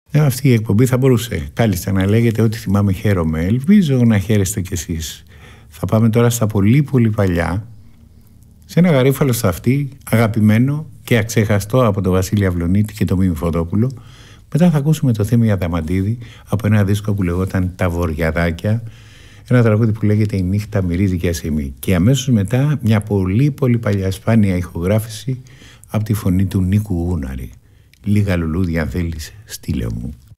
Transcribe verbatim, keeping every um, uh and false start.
Ε, αυτή η εκπομπή θα μπορούσε κάλλιστα να λέγεται ό,τι θυμάμαι χαίρομαι. Ελπίζω να χαίρεστε κι εσείς. Θα πάμε τώρα στα πολύ πολύ παλιά, σε ένα γαρίφαλο σταυτί, αγαπημένο και αξέχαστο από τον Βασίλη Αυλονίτη και τον Μίμη Φωτόπουλο. Μετά θα ακούσουμε το Θέμη Αδαμαντίδη από ένα δίσκο που λεγόταν «Τα Βοριαδάκια», ένα τραγούδι που λέγεται «Η νύχτα μυρίζει και ασημή». Και αμέσως μετά μια πολύ πολύ παλιά σπάνια ηχογράφηση από τη φωνή του Νίκου Γούναρη. Λίγα λουλούδια αν θέλεις, στείλε μου.